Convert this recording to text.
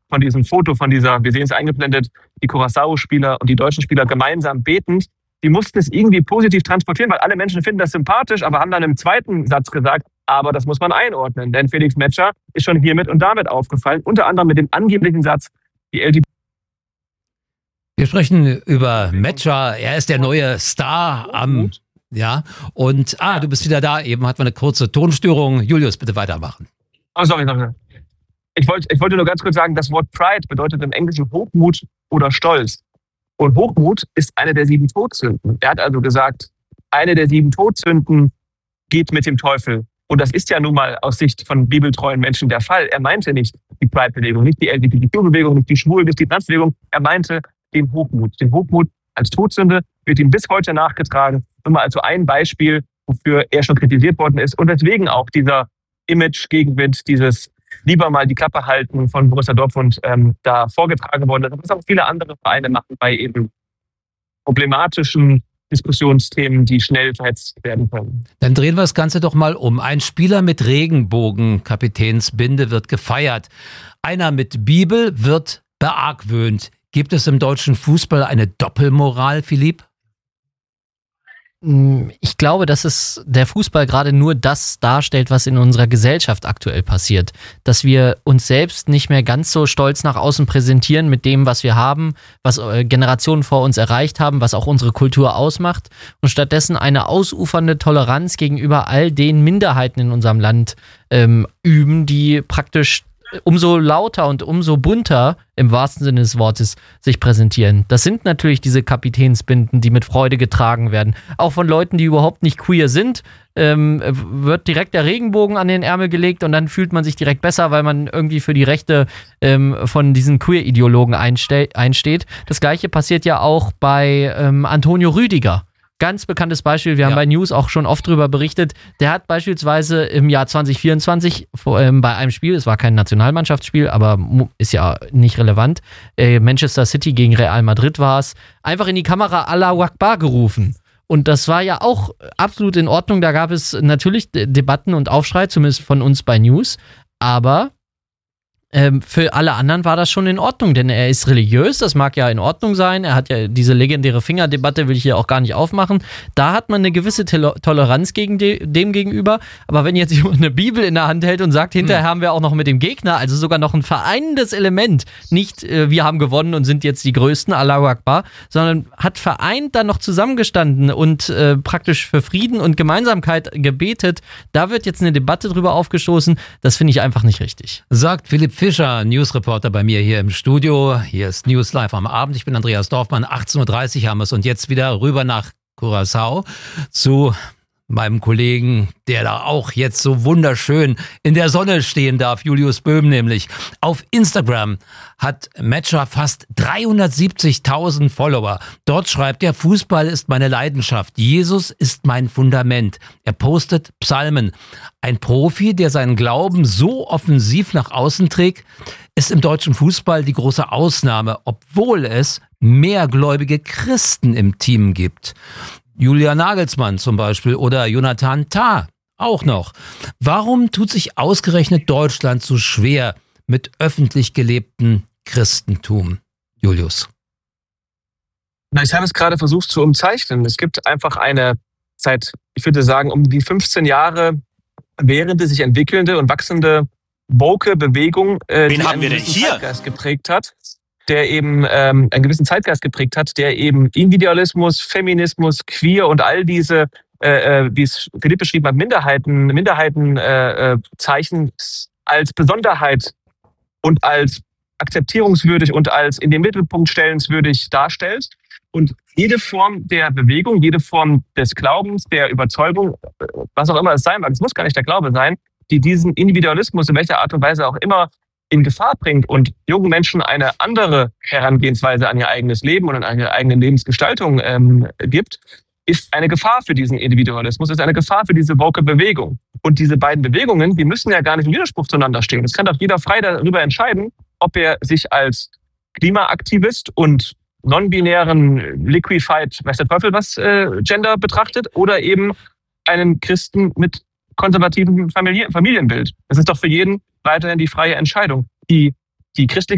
von diesem Foto, wir sehen es eingeblendet, die Curaçao-Spieler und die deutschen Spieler gemeinsam betend, die mussten es irgendwie positiv transportieren, weil alle Menschen finden das sympathisch, aber haben dann im zweiten Satz gesagt, aber das muss man einordnen, denn Felix Metscher ist schon hiermit und damit aufgefallen, unter anderem mit dem angeblichen Satz, die LGBT. Wir sprechen über Metscher, er ist der neue Star am... Ja, und du bist wieder da, eben hatten wir eine kurze Tonstörung. Julius, bitte weitermachen. Oh, sorry. Ich wollte nur ganz kurz sagen, das Wort Pride bedeutet im Englischen Hochmut oder Stolz. Und Hochmut ist eine der 7 Todsünden. Er hat also gesagt, eine der 7 Todsünden geht mit dem Teufel. Und das ist ja nun mal aus Sicht von bibeltreuen Menschen der Fall. Er meinte nicht die Pride-Bewegung, nicht die LGBTQ-Bewegung, nicht die Schwulen, nicht die Trans-Bewegung. Er meinte den Hochmut. Den Hochmut als Todsünde wird ihm bis heute nachgetragen. Nur mal also ein Beispiel, wofür er schon kritisiert worden ist. Und weswegen auch dieser Image-Gegenwind, dieses lieber mal die Klappe halten von Borussia Dortmund da vorgetragen worden ist. Das auch viele andere Vereine machen bei eben problematischen Diskussionsthemen, die schnell verhetzt werden können. Dann drehen wir das Ganze doch mal um. Ein Spieler mit Regenbogen-Kapitänsbinde wird gefeiert. Einer mit Bibel wird beargwöhnt. Gibt es im deutschen Fußball eine Doppelmoral, Philipp? Ich glaube, dass der Fußball gerade nur das darstellt, was in unserer Gesellschaft aktuell passiert. Dass wir uns selbst nicht mehr ganz so stolz nach außen präsentieren mit dem, was wir haben, was Generationen vor uns erreicht haben, was auch unsere Kultur ausmacht und stattdessen eine ausufernde Toleranz gegenüber all den Minderheiten in unserem Land üben, die praktisch umso lauter und umso bunter, im wahrsten Sinne des Wortes, sich präsentieren. Das sind natürlich diese Kapitänsbinden, die mit Freude getragen werden. Auch von Leuten, die überhaupt nicht queer sind, wird direkt der Regenbogen an den Ärmel gelegt und dann fühlt man sich direkt besser, weil man irgendwie für die Rechte von diesen Queer-Ideologen einsteht. Das Gleiche passiert ja auch bei Antonio Rüdiger. Ganz bekanntes Beispiel, wir haben bei News auch schon oft drüber berichtet, der hat beispielsweise im Jahr 2024 bei einem Spiel, es war kein Nationalmannschaftsspiel, aber ist ja nicht relevant, Manchester City gegen Real Madrid war es, einfach in die Kamera Allahu Akbar gerufen. Und das war ja auch absolut in Ordnung, da gab es natürlich Debatten und Aufschrei, zumindest von uns bei News, aber für alle anderen war das schon in Ordnung, denn er ist religiös, das mag ja in Ordnung sein, er hat ja diese legendäre Fingerdebatte, will ich hier auch gar nicht aufmachen, da hat man eine gewisse Toleranz dem gegenüber, aber wenn jetzt jemand eine Bibel in der Hand hält und sagt, hinterher haben wir auch noch mit dem Gegner, also sogar noch ein vereinendes Element, nicht wir haben gewonnen und sind jetzt die Größten, Allahu Akbar, sondern hat vereint dann noch zusammengestanden und praktisch für Frieden und Gemeinsamkeit gebetet, da wird jetzt eine Debatte drüber aufgestoßen, das finde ich einfach nicht richtig. Sagt Philipp Fischer, Newsreporter bei mir hier im Studio. Hier ist News Live am Abend. Ich bin Andreas Dorfmann. 18.30 Uhr haben wir es und jetzt wieder rüber nach Curaçao zu meinem Kollegen, der da auch jetzt so wunderschön in der Sonne stehen darf, Julius Böhm nämlich. Auf Instagram hat Metscher fast 370.000 Follower. Dort schreibt er, Fußball ist meine Leidenschaft, Jesus ist mein Fundament. Er postet Psalmen. Ein Profi, der seinen Glauben so offensiv nach außen trägt, ist im deutschen Fußball die große Ausnahme, obwohl es mehrgläubige Christen im Team gibt. Julian Nagelsmann zum Beispiel oder Jonathan Tah auch noch. Warum tut sich ausgerechnet Deutschland so schwer mit öffentlich gelebtem Christentum? Julius. Ich habe es gerade versucht zu umzeichnen. Es gibt einfach ich würde sagen, um die 15 Jahre währende, sich entwickelnde und wachsende woke Bewegung, die einen gewissen Zeitgeist geprägt hat. Der eben einen gewissen Zeitgeist geprägt hat, der eben Individualismus, Feminismus, Queer und all diese, wie es Philipp beschrieben hat, Minderheitenzeichen als Besonderheit und als akzeptierungswürdig und als in den Mittelpunkt stellenswürdig darstellt. Und jede Form der Bewegung, jede Form des Glaubens, der Überzeugung, was auch immer es sein mag, es muss gar nicht der Glaube sein, die diesen Individualismus in welcher Art und Weise auch immer in Gefahr bringt und jungen Menschen eine andere Herangehensweise an ihr eigenes Leben und an ihre eigene Lebensgestaltung gibt, ist eine Gefahr für diesen Individualismus, ist eine Gefahr für diese woke Bewegung. Und diese beiden Bewegungen, die müssen ja gar nicht im Widerspruch zueinander stehen. Es kann doch jeder frei darüber entscheiden, ob er sich als Klimaaktivist und non-binären Liquefied, weiß der Teufel was, Gender betrachtet oder eben einen Christen mit konservativem Familienbild. Das ist doch für jeden weiterhin die freie Entscheidung. Die christliche